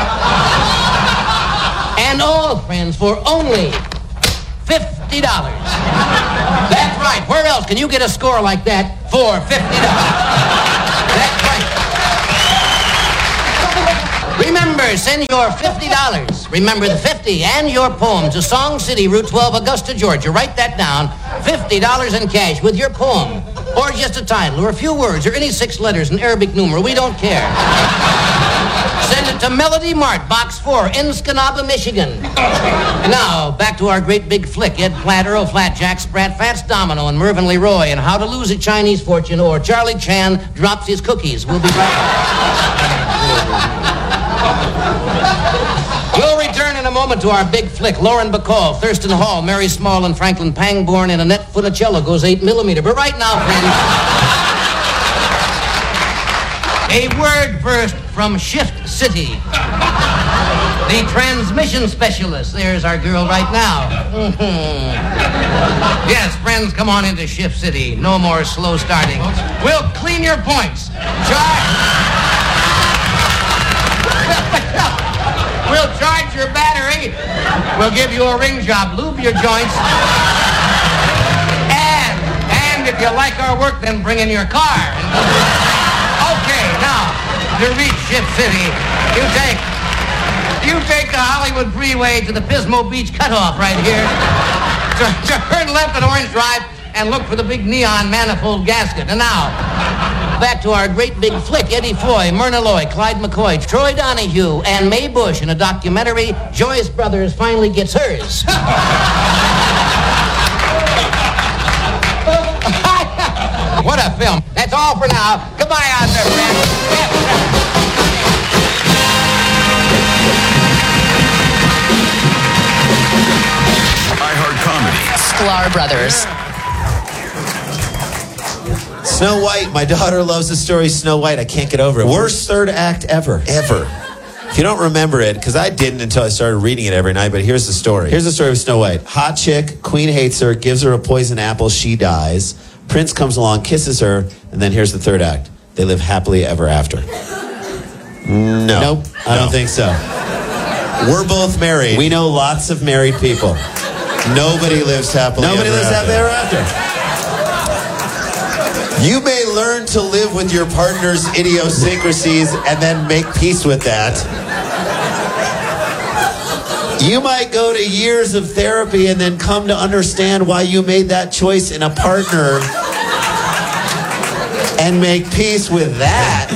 And all, friends, for only fifty dollars. That's right. Where else can you get a score like that for fifty dollars? That's right. Remember, send your fifty dollars. Remember the fifty and your poem to Song City, Route twelve, Augusta, Georgia. Write that down. fifty dollars in cash with your poem. Or just a title, or a few words, or any six letters in Arabic numeral. We don't care. Send it to Melody Mart, Box four, Enskanaba, Michigan. And now, back to our great big flick. Ed Platt, Earl Flat, Jack Sprat, Fats Domino, and Mervyn Leroy, and How to Lose a Chinese Fortune, or Charlie Chan Drops His Cookies. We'll be right back. We'll return in a moment to our big flick. Lauren Bacall, Thurston Hall, Mary Small, and Franklin Pangborn, and Annette Funicello goes eight millimeter. But right now, friends, a word first from Shift City. The transmission specialist. There's our girl right now. Mm-hmm. Yes, friends, come on into Shift City. No more slow starting. We'll clean your points. Charge. We'll charge your battery. We'll give you a ring job, lube your joints. And, and if you like our work, then bring in your car. Okay, now, to reach Shift City, you take, you take the Hollywood Freeway to the Pismo Beach cutoff right here. Turn left at Orange Drive and look for the big neon manifold gasket. And now, back to our great big flick. Eddie Foy, Myrna Loy, Clyde McCoy, Troy Donahue, and Mae Bush in a documentary, Joyce Brothers Finally Gets Hers. What a film. That's all for now. Goodbye out there, friends. iHeart Comedy. Sklar Brothers. Snow White. My daughter loves the story Snow White. I can't get over it. Worst third act ever. Ever. If you don't remember it, because I didn't until I started reading it every night, but here's the story. Here's the story of Snow White. Hot chick, queen hates her, gives her a poison apple, she dies. Prince comes along, kisses her, and then here's the third act. They live happily ever after. No. Nope. I don't think so. We're both married. We know lots of married people. Nobody lives happily Nobody ever lives after. happily ever after. You may learn to live with your partner's idiosyncrasies and then make peace with that. You might go to years of therapy and then come to understand why you made that choice in a partner and make peace with that.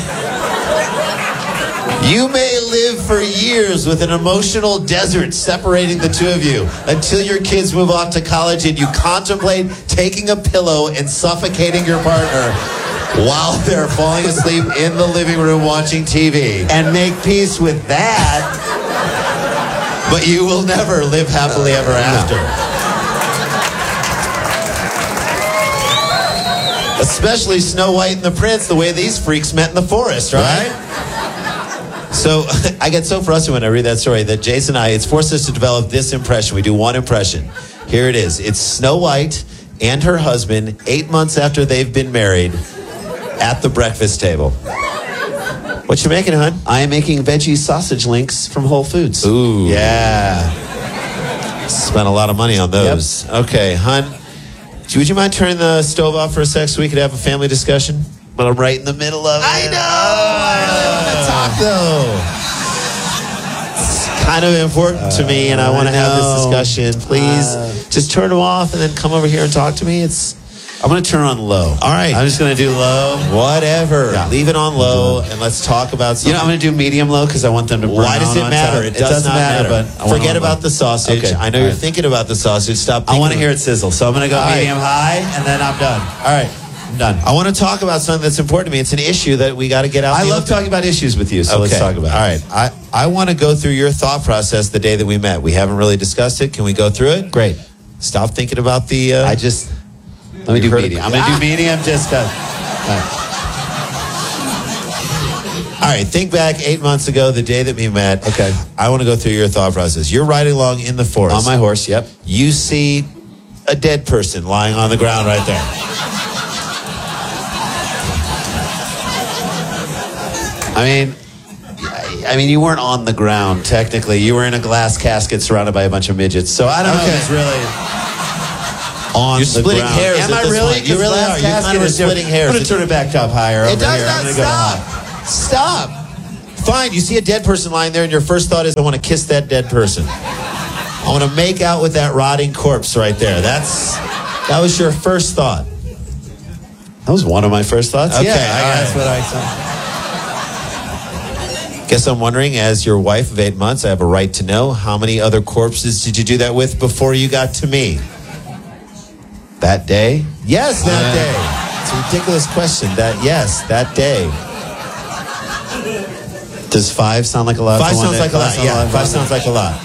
You may live for years with an emotional desert separating the two of you until your kids move off to college and you contemplate taking a pillow and suffocating your partner while they're falling asleep in the living room watching T V and make peace with that. But you will never live happily ever after. Especially Snow White and the Prince, the way these freaks met in the forest, right? So I get so frustrated when I read that story that Jason and I, it's forced us to develop this impression. We do one impression. Here it is. It's Snow White and her husband, eight months after they've been married, at the breakfast table. What you making, hon? I am making veggie sausage links from Whole Foods. Ooh. Yeah. Spent a lot of money on those. Yep. Okay, hon. Would you mind turning the stove off for a sec so we could have a family discussion? But I'm right in the middle of it. I know! I really want to talk, though. It's kind of important to me, and I want to have this discussion. Please, uh, just turn them off and then come over here and talk to me. It's... I'm going to turn on low. All right. I'm just going to do low. Whatever. Yeah. Leave it on low, and let's talk about something. You know, I'm going to do medium low because I want them to burn. Why does it matter? It, it does doesn't not matter, matter but forget about the sausage. Okay. I know All you're right. thinking about the sausage. Stop thinking. I want to hear it sizzle, so I'm going to go All medium right. high, and then I'm done. All right. I'm done. I want to talk about something that's important to me. It's an issue that we got to get out. I love open. talking about issues with you, so okay. let's talk about it. All right. I, I want to go through your thought process the day that we met. We haven't really discussed it. Can we go through it? Great. Stop thinking about the... Uh, I just... Let me do medium. I'm going to do medium just... Uh, uh. All right, think back eight months ago, the day that we met. Okay. I want to go through your thought process. You're riding along in the forest. On my horse, yep. You see a dead person lying on the ground right there. I mean, I mean, you weren't on the ground, technically. You were in a glass casket surrounded by a bunch of midgets. So I don't Okay. know if it's really on You're the splitting ground. hairs Am at I this really? point. You really are. You kind of are splitting hairs. I'm going to turn it back up higher It over does here. not I'm gonna go stop. high. Stop. Fine, you see a dead person lying there, and your first thought is, I want to kiss that dead person. I want to make out with that rotting corpse right there. That's that was your first thought. That was one of my first thoughts. Okay, yeah, I- that's what I thought. Guess I'm wondering, as your wife of eight months, I have a right to know, how many other corpses did you do that with before you got to me? That day? Yes, that Uh, day. It's a ridiculous question. That yes, that day. Does five sound like a lot? Five for one sounds day? like a lot. Yeah, five sounds like a lot.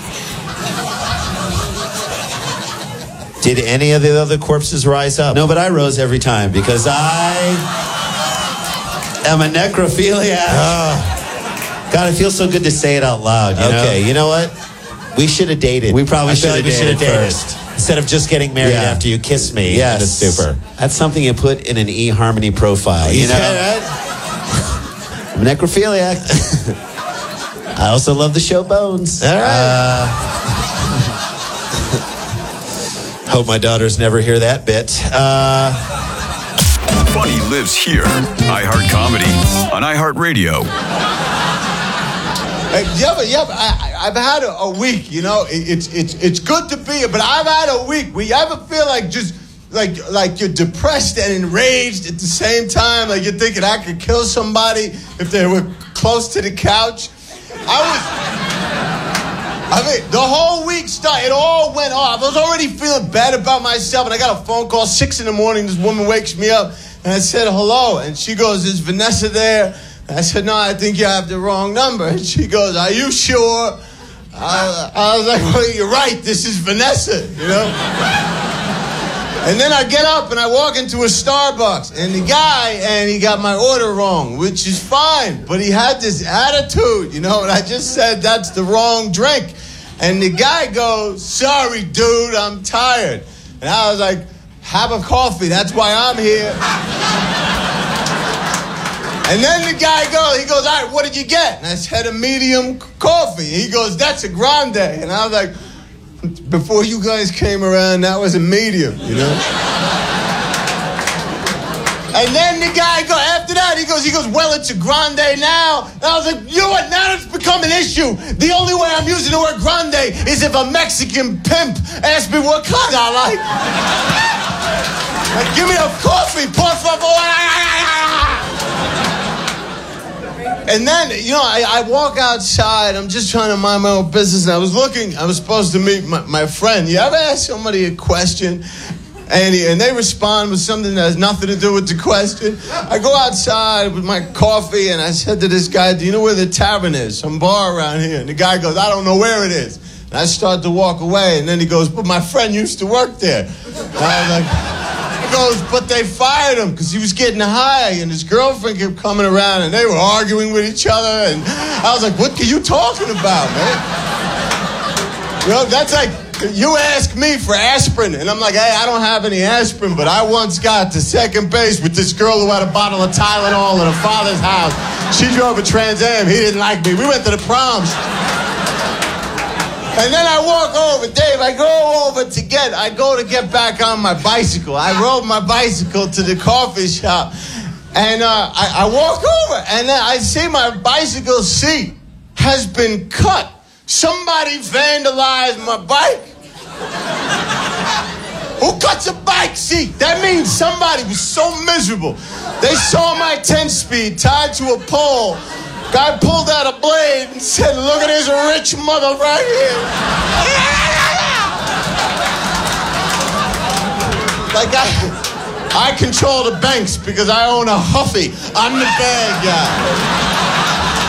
Did any of the other corpses rise up? No, but I rose every time because I am a necrophiliac. Oh. God, it feels so good to say it out loud. You know? Okay, you know what? We should have dated. We probably I feel should like have we should dated have dated first. instead of just getting married Yeah. after you kiss me Yes. in a stupor. That's something you put in an eHarmony profile. You know, Yeah, right? I'm a necrophiliac. I also love the show Bones. All right. Uh, Hope my daughters never hear that bit. Uh, Funny lives here. iHeart Comedy on iHeartRadio. Hey, yeah, but yeah, but I, I've had a, a week. You know, it, it's it's it's good to be here, but I've had a week where you ever feel like just like like you're depressed and enraged at the same time. Like you're thinking I could kill somebody if they were close to the couch. I was. I mean, the whole week started. It all went off. I was already feeling bad about myself, and I got a phone call six in the morning. This woman wakes me up, and I said hello, and she goes, "Is Vanessa there?" I said, "No, I think you have the wrong number." And she goes, "Are you sure?" I, I was like, "Well, you're right. This is Vanessa, you know?" And then I get up and I walk into a Starbucks, and the guy, and he got my order wrong, which is fine. But he had this attitude, you know, and I just said, "That's the wrong drink." And the guy goes, "Sorry, dude, I'm tired." And I was like, "Have a coffee. That's why I'm here." And then the guy goes, he goes, "All right, what did you get?" And I said, "A medium coffee." He goes, "That's a grande." And I was like, "Before you guys came around, that was a medium, you know?" And then the guy goes, after that, he goes, he goes, "Well, it's a grande now." And I was like, "You know what? Now it's become an issue. The only way I'm using the word grande is if a Mexican pimp asks me what kind I like. Like, give me a coffee, por favor." And then, you know, I, I walk outside. I'm just trying to mind my own business. And I was looking, I was supposed to meet my, my friend. You ever ask somebody a question and, he, and they respond with something that has nothing to do with the question? I go outside with my coffee and I said to this guy, "Do you know where the tavern is? Some bar around here." And the guy goes, "I don't know where it is." And I start to walk away. And then he goes, "But my friend used to work there." And I was like... He goes, "But they fired him because he was getting high, and his girlfriend kept coming around, and they were arguing with each other." And I was like, "What are you talking about, man?" You know, that's like, you ask me for aspirin, and I'm like, "Hey, I don't have any aspirin, but I once got to second base with this girl who had a bottle of Tylenol at her father's house. She drove a Trans Am. He didn't like me. We went to the proms." And then I walk over, Dave, I go over to get, I go to get back on my bicycle. I rode my bicycle to the coffee shop. And uh, I, I walk over, and then I see my bicycle seat has been cut. Somebody vandalized my bike. Who cuts a bike seat? That means somebody was so miserable. They saw my ten-speed tied to a pole. Guy pulled out a blade and said, "Look at this rich mother right here." Like I, I control the banks because I own a Huffy. I'm the bad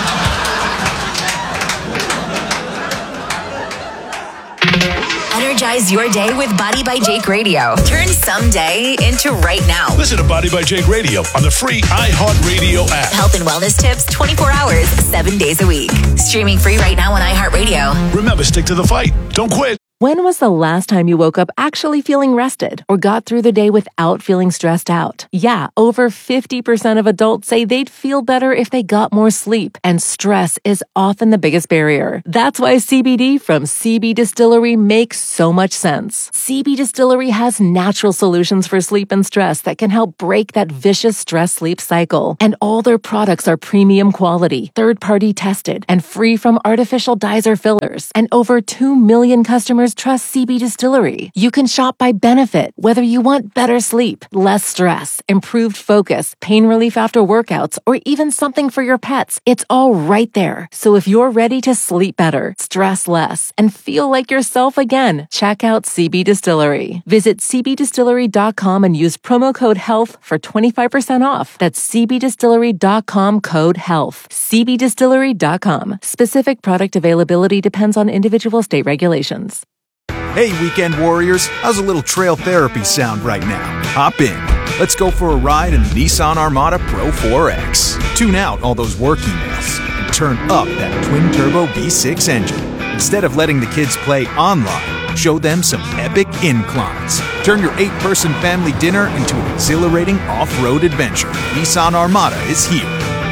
guy. Energize your day with Body by Jake Radio. Turn someday into right now. Listen to Body by Jake Radio on the free iHeartRadio app. Health and wellness tips twenty-four hours, seven days a week. Streaming free right now on iHeartRadio. Remember, stick to the fight. Don't quit. When was the last time you woke up actually feeling rested or got through the day without feeling stressed out? Yeah, over fifty percent of adults say they'd feel better if they got more sleep, and stress is often the biggest barrier. That's why C B D from C B Distillery makes so much sense. C B Distillery has natural solutions for sleep and stress that can help break that vicious stress-sleep cycle. And all their products are premium quality, third-party tested, and free from artificial dyes or fillers. And over two million customers trust C B Distillery. You can shop by benefit, whether you want better sleep, less stress, improved focus, pain relief after workouts, or even something for your pets. It's all right there. So if you're ready to sleep better, stress less, and feel like yourself again, check out C B Distillery. Visit c b distillery dot com and use promo code HEALTH for twenty-five percent off. That's c b distillery dot com code HEALTH. c b distillery dot com. Specific product availability depends on individual state regulations. Hey, weekend warriors, how's a little trail therapy sound right now? Hop in. Let's go for a ride in the Nissan Armada Pro four X. Tune out all those work emails and turn up that twin-turbo V six engine. Instead of letting the kids play online, show them some epic inclines. Turn your eight-person family dinner into an exhilarating off-road adventure. Nissan Armada is here.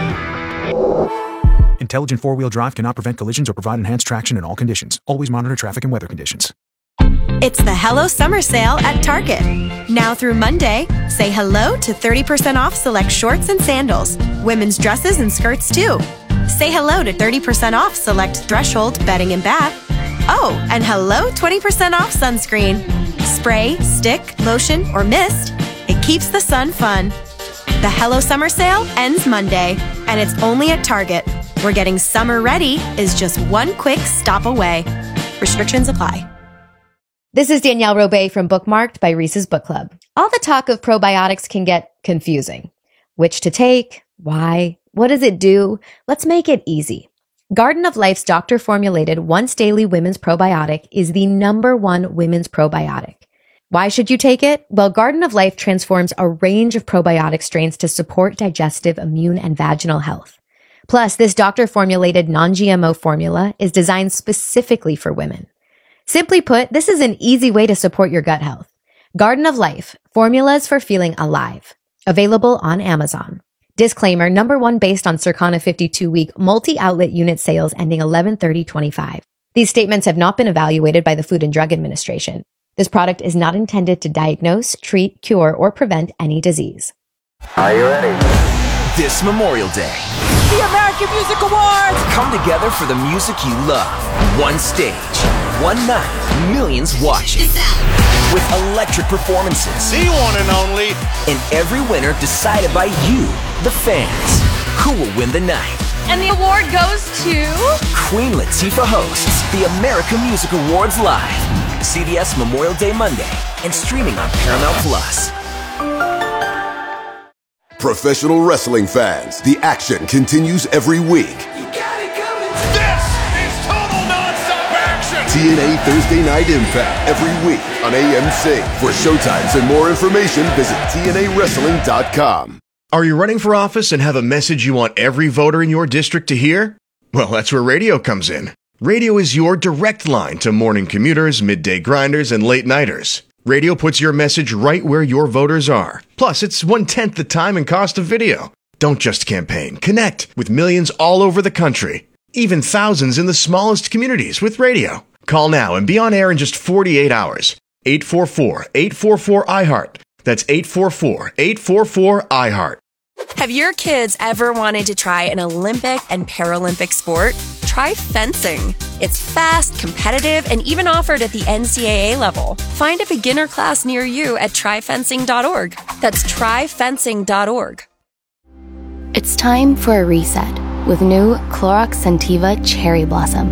Intelligent four-wheel drive cannot prevent collisions or provide enhanced traction in all conditions. Always monitor traffic and weather conditions. It's the Hello Summer Sale at Target. Now through Monday, say hello to thirty percent off select shorts and sandals, women's dresses and skirts too. Say hello to thirty percent off select Threshold bedding and bath. Oh, and hello twenty percent off sunscreen. Spray, stick, lotion, or mist. It keeps the sun fun. The Hello Summer Sale ends Monday, and it's only at Target, where getting summer ready is just one quick stop away. Restrictions apply. This is Danielle Robay from Bookmarked by Reese's Book Club. All the talk of probiotics can get confusing. Which to take? Why? What does it do? Let's make it easy. Garden of Life's doctor-formulated once-daily women's probiotic is the number one women's probiotic. Why should you take it? Well, Garden of Life transforms a range of probiotic strains to support digestive, immune, and vaginal health. Plus, this doctor-formulated non-G M O formula is designed specifically for women. Simply put, this is an easy way to support your gut health. Garden of Life, formulas for feeling alive. Available on Amazon. Disclaimer, number one based on Circana fifty-two week multi-outlet unit sales ending eleven thirty twenty-five. These statements have not been evaluated by the Food and Drug Administration. This product is not intended to diagnose, treat, cure, or prevent any disease. Are you ready? This Memorial Day, the American Music Awards come together for the music you love. One stage, one night, millions watching. With electric performances. The one and only. And every winner decided by you, the fans. Who will win the night? And the award goes to... Queen Latifah hosts the American Music Awards live. C B S Memorial Day Monday and streaming on Paramount Plus. Professional wrestling fans, the action continues every week. This is total non-stop action. T N A Thursday Night Impact every week on A M C. For showtimes and more information, visit T N A wrestling dot com. Are you running for office and have a message you want every voter in your district to hear? Well, that's where radio comes in. Radio is your direct line to morning commuters, midday grinders, and late nighters. Radio puts your message right where your voters are. Plus, it's one-tenth the time and cost of video. Don't just campaign. Connect with millions all over the country. Even thousands in the smallest communities with radio. Call now and be on air in just forty-eight hours. eight four four, eight four four, I heart. That's eight four four, eight four four, I heart. Have your kids ever wanted to try an Olympic and Paralympic sport? Try fencing. It's fast, competitive, and even offered at the N C double A level. Find a beginner class near you at try fencing dot org. That's try fencing dot org. It's time for a reset with new Clorox Scentiva Cherry Blossom.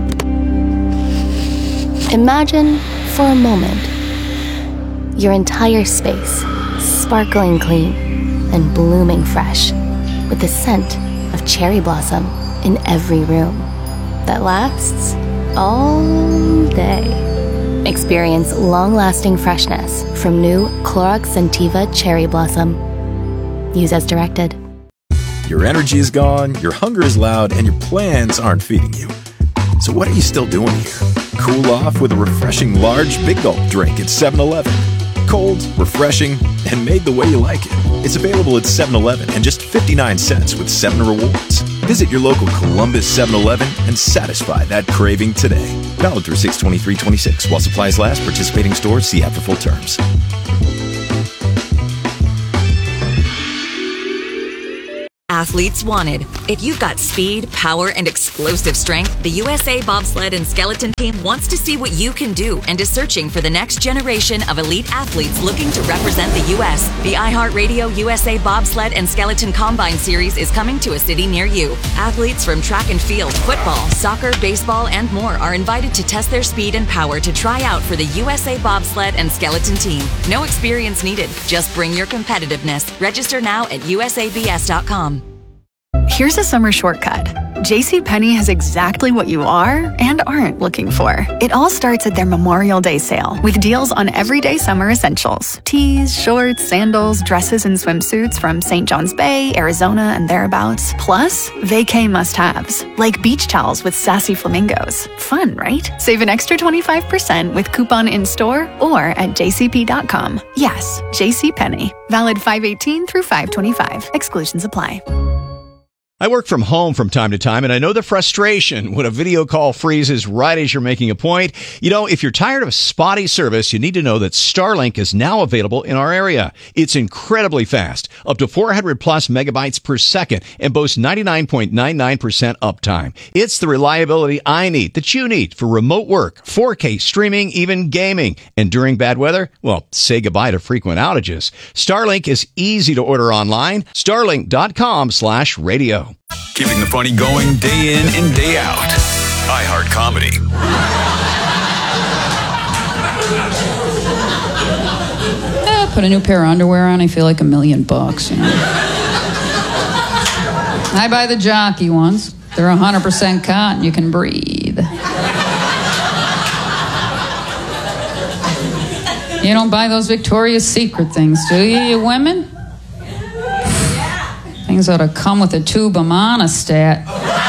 Imagine, for a moment, your entire space sparkling clean and blooming fresh with the scent of cherry blossom in every room that lasts all day. Experience long-lasting freshness from new Clorox Scentiva Cherry Blossom. Use as directed. Your energy is gone, your hunger is loud, and your plans aren't feeding you. So what are you still doing here? Cool off with a refreshing large Big Gulp drink at seven eleven. Cold, refreshing, and made the way you like it. It's available at seven eleven and just fifty-nine cents with seven rewards. Visit your local Columbus seven eleven and satisfy that craving today. Valid through six twenty-three twenty-six. While supplies last, participating stores see app for full terms. Athletes wanted. If you've got speed, power, and explosive strength, the U S A Bobsled and Skeleton Team wants to see what you can do and is searching for the next generation of elite athletes looking to represent the U S The iHeartRadio U S A Bobsled and Skeleton Combine Series is coming to a city near you. Athletes from track and field, football, soccer, baseball, and more are invited to test their speed and power to try out for the U S A Bobsled and Skeleton Team. No experience needed. Just bring your competitiveness. Register now at U S A B S dot com. Here's a summer shortcut. JCPenney has exactly what you are and aren't looking for. It all starts at their Memorial Day sale with deals on everyday summer essentials. Tees, shorts, sandals, dresses, and swimsuits from Saint John's Bay, Arizona, and thereabouts. Plus, vacay must-haves, like beach towels with sassy flamingos. Fun, right? Save an extra twenty-five percent with coupon in-store or at j c p dot com. Yes, JCPenney. Valid five eighteen through five twenty-five. Exclusions apply. I work from home from time to time, and I know the frustration when a video call freezes right as you're making a point. You know, if you're tired of spotty service, you need to know that Starlink is now available in our area. It's incredibly fast, up to four hundred plus megabytes per second, and boasts ninety-nine point nine nine percent uptime. It's the reliability I need, that you need, for remote work, four K streaming, even gaming. And during bad weather, well, say goodbye to frequent outages. Starlink is easy to order online. Starlink.com slash radio. Keeping the funny going day in and day out. iHeart Comedy. Eh, put a new pair of underwear on, I feel like a million bucks. You know? I buy the jockey ones. They're one hundred percent cotton. You can breathe. You don't buy those Victoria's Secret things, do you, you women? Things ought to come with a tube of Monistat.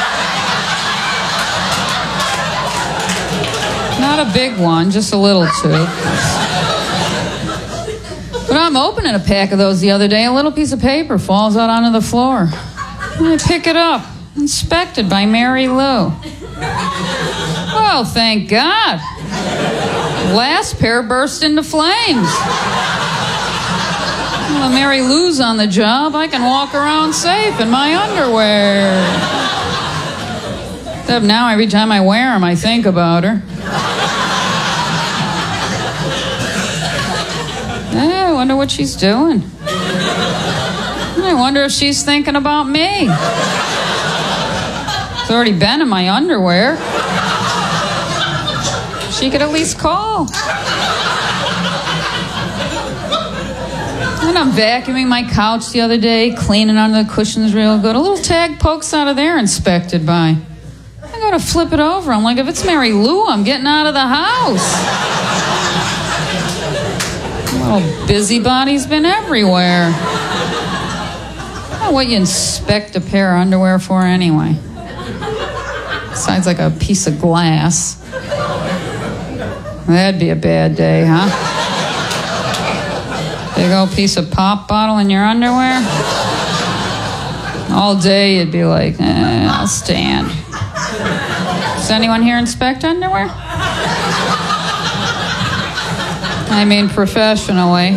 Not a big one, just a little tube. But I'm opening a pack of those the other day. A little piece of paper falls out onto the floor. I pick it up. Inspected by Mary Lou. Well, thank God. Last pair burst into flames. Well, Mary Lou's on the job. I can walk around safe in my underwear. Except now, every time I wear them, I think about her. Yeah, I wonder what she's doing. I wonder if she's thinking about me. It's already been in my underwear. She could at least call. And I'm vacuuming my couch the other day, cleaning under the cushions real good. A little tag pokes out of there, inspected by. I gotta flip it over. I'm like, if it's Mary Lou, I'm getting out of the house. Little busybody's been everywhere. Oh, what you inspect a pair of underwear for anyway? Besides like a piece of glass. That'd be a bad day, huh? Big old piece of pop bottle in your underwear? All day you'd be like, eh, I'll stand. Does anyone here inspect underwear? I mean professionally.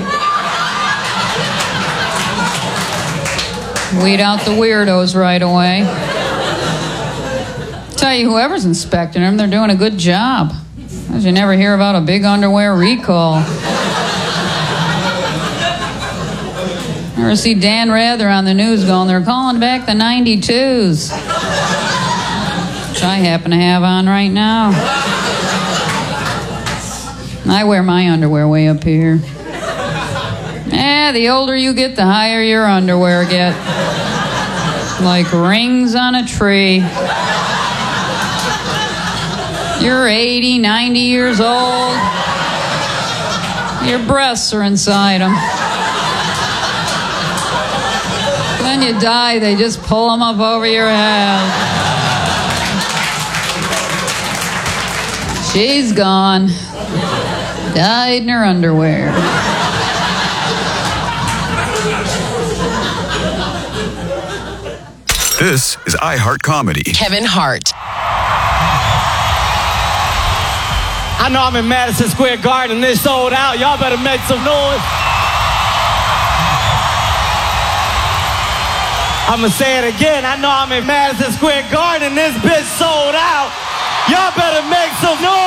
Weed out the weirdos right away. Tell you, whoever's inspecting them, they're doing a good job. Because you never hear about a big underwear recall. Ever see Dan Rather on the news going, they're calling back the ninety-twos. Which I happen to have on right now. I wear my underwear way up here. Eh, the older you get, the higher your underwear get. Like rings on a tree. You're eighty, ninety years old. Your breasts are inside them. When you die, they just pull them up over your head. She's gone. Died in her underwear. This is iHeart Comedy. Kevin Hart. I know I'm in Madison Square Garden and this sold out. Y'all better make some noise. I'ma say it again. I know I'm in Madison Square Garden and this bitch sold out. Y'all better make some noise.